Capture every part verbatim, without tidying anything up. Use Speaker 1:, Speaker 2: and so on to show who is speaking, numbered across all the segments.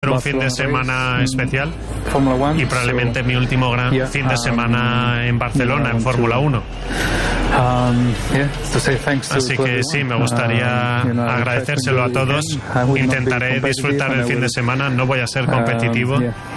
Speaker 1: encuentro un fin de semana especial y probablemente mi último gran fin de semana en Barcelona, en Fórmula uno. Así que sí, me gustaría agradecérselo a todos. Intentaré disfrutar el fin de semana, no voy a ser competitivo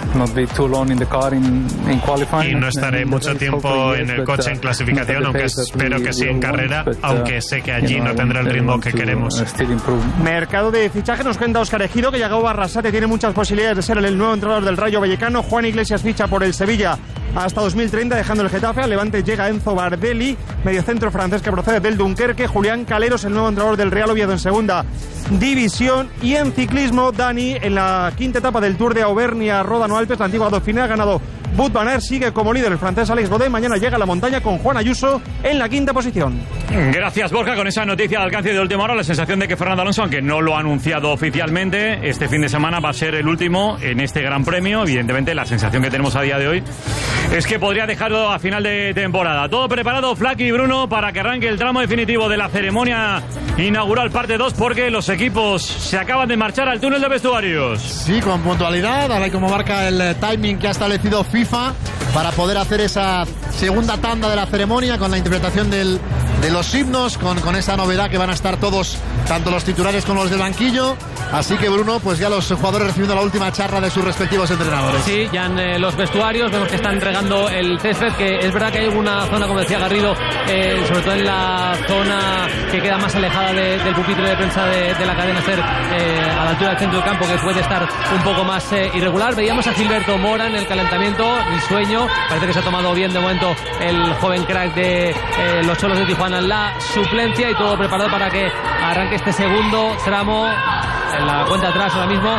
Speaker 1: y no estaré mucho tiempo en el coche en clasificación, aunque espero que sí en carrera, aunque sé que allí no tendrá el ritmo que queremos.
Speaker 2: Mercado de fichaje, nos cuenta Óscar Ejido que Yago Barrasate tiene muchas posibilidades de ser el nuevo entrenador del Rayo Vallecano. Juan Iglesias ficha por el Sevilla hasta dos mil treinta, dejando el Getafe. Al Levante llega Enzo Bardelli, mediocentro francés que procede del Dunkerque. Julián Caleros, el nuevo entrenador del Real Oviedo en segunda división. Y en ciclismo, Dani, en la quinta etapa del Tour de Auvernia Ródano Alpes, la antigua Dauphiné, ha ganado Wout van Aert, sigue como líder el francés Alex Godé. Mañana llega a la montaña con Juan Ayuso en la quinta posición.
Speaker 3: Gracias, Borja. Con esa noticia de alcance de última hora, la sensación de que Fernando Alonso, aunque no lo ha anunciado oficialmente, este fin de semana va a ser el último en este Gran Premio. Evidentemente, la sensación que tenemos a día de hoy es que podría dejarlo a final de temporada. Todo preparado, Flaky y Bruno, para que arranque el tramo definitivo de la ceremonia inaugural parte dos, porque los equipos se acaban de marchar al túnel de vestuarios.
Speaker 4: Sí, con puntualidad, ahora como marca el timing que ha establecido FIFA para poder hacer esa segunda tanda de la ceremonia con la interpretación del, de los himnos, con, con esa novedad que van a estar todos, tanto los titulares como los del banquillo. Así que, Bruno, pues ya los jugadores recibiendo la última charla de sus respectivos entrenadores.
Speaker 5: Sí, ya en eh, los vestuarios vemos que están regando el césped, que es verdad que hay alguna zona, como decía Garrido, eh, sobre todo en la zona que queda más alejada de, del pupitre de prensa de, de la cadena SER, eh, a la altura del centro del campo, que puede estar un poco más eh, irregular. Veíamos a Gilberto Mora en el calentamiento, el sueño, parece que se ha tomado bien de momento el joven crack de eh, los Cholos de Tijuana, la suplencia, y todo preparado para que arranque este segundo tramo en la cuenta atrás ahora mismo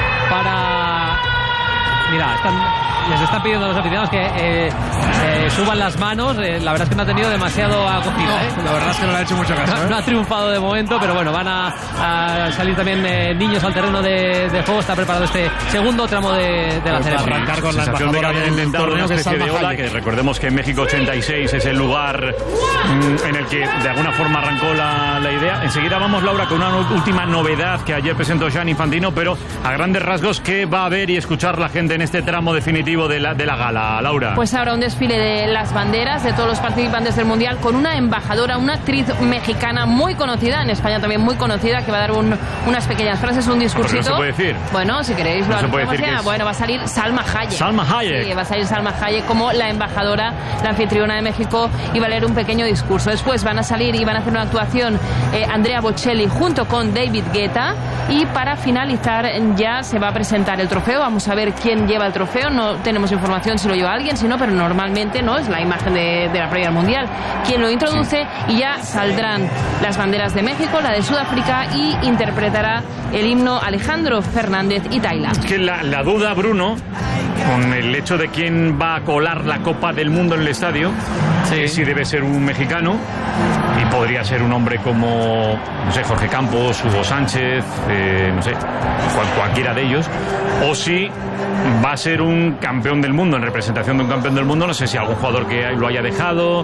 Speaker 5: para... Mira, están... les están pidiendo a los aficionados que eh, eh, suban las manos. Eh, la verdad es que no ha tenido demasiado acogida.
Speaker 4: No,
Speaker 5: ¿eh?
Speaker 4: la verdad es que no le ha hecho mucho caso.
Speaker 5: No,
Speaker 4: ¿eh?
Speaker 5: no ha triunfado de momento, pero bueno, van a, a salir también eh, niños al terreno de, de juego. Está preparado este segundo tramo de, de la
Speaker 3: pues
Speaker 5: ceremonia.
Speaker 3: Arrancar con la sensación de que habían intentado una especie de ola, que recordemos que en México ochenta y seis es el lugar mm, en el que de alguna forma arrancó la, la idea. Enseguida vamos, Laura, con una última novedad que ayer presentó Gianni Infantino, pero a grandes rasgos, ¿qué va a ver y escuchar la gente en este tramo definitivo de la, de la gala, Laura?
Speaker 6: Pues habrá un desfile de las banderas de todos los participantes del Mundial con una embajadora, una actriz mexicana muy conocida, en España también muy conocida, que va a dar un, unas pequeñas frases, un discursito.
Speaker 3: ¿No se puede decir?
Speaker 6: Bueno, si queréis, lo
Speaker 3: no se puede decir
Speaker 6: ya. Bueno, va a salir Salma Hayek.
Speaker 3: Salma Hayek.
Speaker 6: Sí, va a salir Salma Hayek como la embajadora, la anfitriona de México, y va a leer un pequeño discurso. Después van a salir y van a hacer una actuación eh, Andrea Bocelli junto con David Guetta, y para finalizar ya se va a presentar el trofeo. Vamos a ver quién lleva el trofeo. No tenemos información si lo lleva alguien, si no, pero normalmente no es la imagen de, de la previa al Mundial quien lo introduce, sí. Y ya saldrán las banderas de México, la de Sudáfrica, y interpretará el himno Alejandro Fernández y Tayla.
Speaker 3: Es que la, la duda, Bruno, con el hecho de quién va a colar la Copa del Mundo en el estadio, sí. Es si debe ser un mexicano, y podría ser un hombre como, no sé, Jorge Campos, Hugo Sánchez, eh, no sé, cual, cualquiera de ellos, o si va a ser un campeón del mundo, en representación de un campeón del mundo. No sé si algún jugador que lo haya dejado,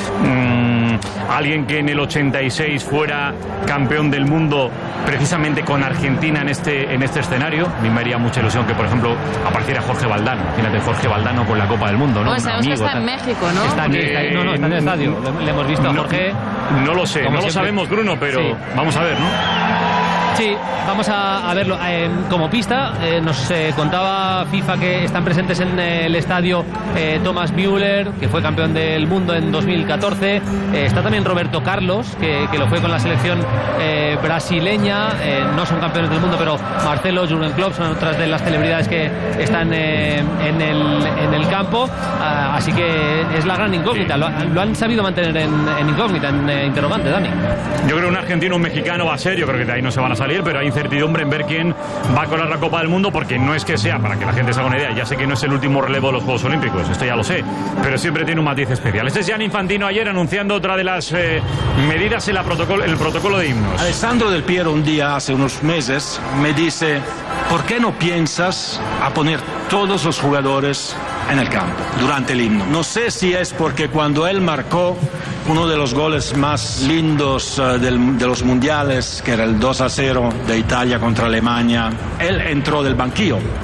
Speaker 3: mmm, alguien que en el ochenta y seis fuera campeón del mundo precisamente con Argentina en este, en este escenario. A mí me haría mucha ilusión que, por ejemplo, apareciera Jorge Valdano. Imagínate, Jorge Valdano con la Copa del Mundo, ¿no?
Speaker 6: Pues sabemos amigo, que está en México, ¿no?
Speaker 5: Está aquí, está ahí. No, no, está en el estadio. Le, le hemos visto a Jorge.
Speaker 3: No, no lo sé, no siempre. Lo sabemos, Bruno, pero sí. Vamos a ver, ¿no?
Speaker 5: Sí, vamos a, a verlo. Eh, como pista, eh, nos eh, contaba FIFA que están presentes en eh, el estadio eh, Thomas Müller, que fue campeón del mundo en dos mil catorce. Eh, está también Roberto Carlos, que, que lo fue con la selección eh, brasileña. Eh, no son campeones del mundo, pero Marcelo, Jürgen Klopp son otras de las celebridades que están eh, en, el, en el campo. Ah, así que es la gran incógnita. Lo, lo han sabido mantener en, en incógnita, en eh, interrogante, Dani.
Speaker 3: Yo creo que un argentino, un mexicano va a ser. Yo creo que de ahí no se van a salir, pero hay incertidumbre en ver quién va a colar la Copa del Mundo, porque no es que sea, para que la gente se haga una idea, ya sé que no es el último relevo de los Juegos Olímpicos, esto ya lo sé, pero siempre tiene un matiz especial. Este es Gianni Infantino ayer anunciando otra de las eh, medidas en, la protocolo, en el protocolo de himnos.
Speaker 7: Alessandro Del Piero un día, hace unos meses, me dice: ¿por qué no piensas a poner todos los jugadores en el campo durante el himno? No sé si es porque cuando él marcó uno de los goles más lindos uh, del, de los mundiales, que era el dos a cero de Italia contra Alemania, él entró del banquillo.